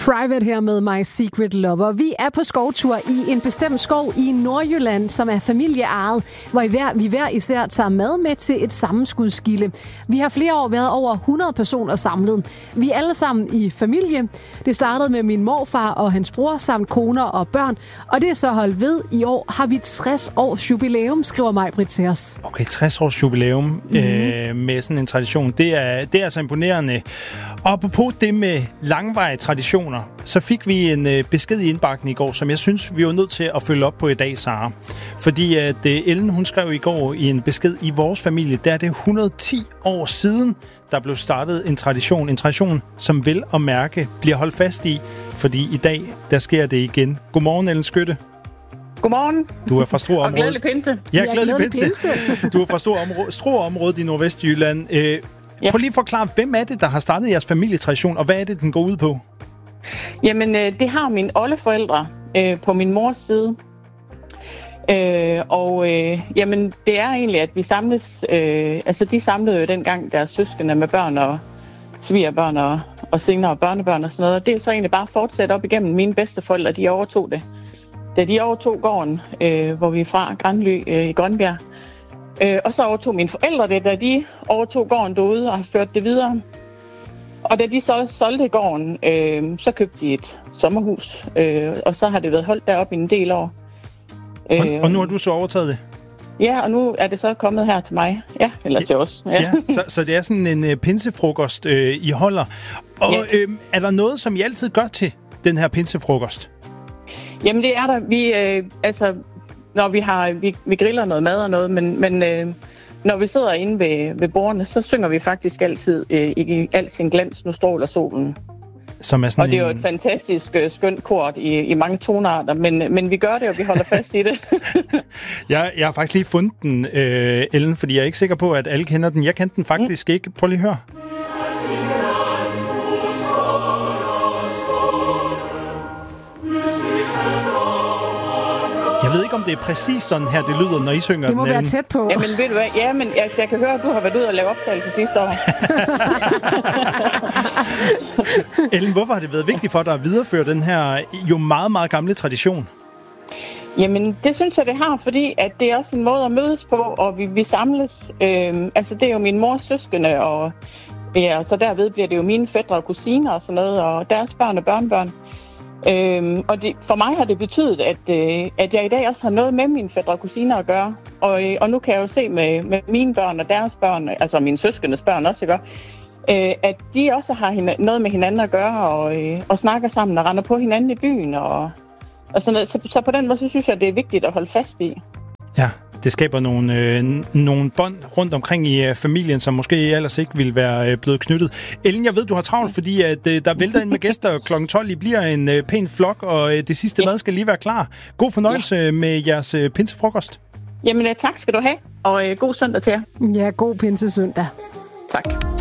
Private her med My Secret Lover. Vi er på skovtur i en bestemt skov i Nordjylland, som er familieejet, hvor vi hver især tager mad med til et sammenskudsgilde. Vi har flere år været over 100 personer samlet. Vi er alle sammen i familie. Det startede med min morfar og hans bror samt koner og børn, og det er så holdt ved. I år har vi 60 års jubilæum, skriver Maj-Britt til os. Okay, 60 års jubilæum med sådan en tradition. Det er altså imponerende. Og apropos det med langvarige traditioner, så fik vi en besked i indbakken i går, som jeg synes, vi var nødt til at følge op på i dag, Sara. Fordi at Ellen, hun skrev i går i en besked, i vores familie, der er det 110 år siden, der blev startet en tradition, som vel og mærke bliver holdt fast i, fordi i dag, der sker det igen. Godmorgen, Ellen Skytte. Godmorgen. Du er fra Struer område. Og glædelig pinse. Ja, glædelig pinse. Du er fra Struer område i Nordvestjylland. Ja. Prøv lige at forklare, hvem er det, der har startet jeres familietradition, og hvad er det, den går ud på? Jamen, det har mine oldeforældre på min mors side. Jamen, det er egentlig, at vi samles... de samlede jo dengang deres søskende med børn og svigerbørn og senere børnebørn og sådan noget. Og det er jo så egentlig bare fortsat op igennem mine bedsteforældre, de overtog det. Da de overtog gården, hvor vi er fra, Granly i Grønbjerg. Og så overtog mine forældre det, da de overtog gården derude og har ført det videre. Og da de så solgte gården, så købte de et sommerhus, og så har det været holdt deroppe i en del år. Og nu har du så overtaget det? Ja, og nu er det så kommet her til mig. Ja, eller til os. Ja. Så det er sådan en pinsefrokost, I holder. Og er der noget, som I altid gør til den her pinsefrokost? Jamen det er der. Når vi griller noget mad og noget, men når vi sidder inde ved bordene, så synger vi faktisk altid i al sin glans, nu stråler solen. Som er sådan og det er jo et fantastisk skønt kort i mange tonarter, men vi gør det, og vi holder fast i det. Jeg har faktisk lige fundet den, Ellen, fordi jeg er ikke sikker på, at alle kender den. Jeg kendte den faktisk ikke. Prøv lige at høre. Jeg ved ikke, om det er præcis sådan her, det lyder, når I synger den. Det må være tæt på. Jamen, ved du hvad? Jamen, jeg kan høre, at du har været ude og lave optagelse sidste år. Ellen, hvorfor har det været vigtigt for dig at videreføre den her jo meget, meget gamle tradition? Jamen, det synes jeg, det har, fordi at det er også en måde at mødes på, og vi samles. Det er jo min mors søskende, og så derved bliver det jo mine fætre og kusiner og sådan noget, og deres børn og børnebørn. For mig har det betydet, at jeg i dag også har noget med mine fætre og kusiner at gøre. Og nu kan jeg jo se med mine børn og deres børn, altså mine søskendes børn også, ikke? At de også har noget med hinanden at gøre, og snakker sammen og render på hinanden i byen. Og sådan noget. Så på den måde, så synes jeg, det er vigtigt at holde fast i. Ja, det skaber nogle bånd rundt omkring i familien, som måske ellers ikke ville være blevet knyttet. Ellen, jeg ved, du har travlt, fordi at, der vælter ind med gæster kl. 12. I bliver en pæn flok, og det sidste mad skal lige være klar. God fornøjelse med jeres pinsefrokost. Jamen, tak skal du have, og god søndag til jer. Ja, god pinsesøndag. Tak.